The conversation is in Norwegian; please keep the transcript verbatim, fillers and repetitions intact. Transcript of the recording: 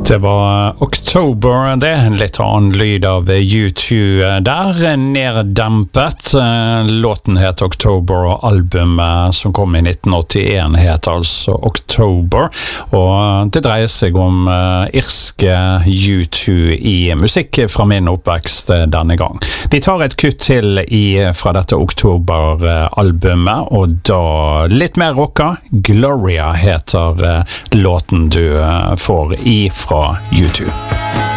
Det var October, det en litt annen lyd av U to der, neddempet. Låten het October, og albumet som kom i nitten åttien het altså October, og det dreier seg om irske U to i musikk fra min oppvekst denne gang. Vi tar et kutt til i, fra dette October-albumet, og da litt mer rocka. Gloria heter låten du får i fra U to.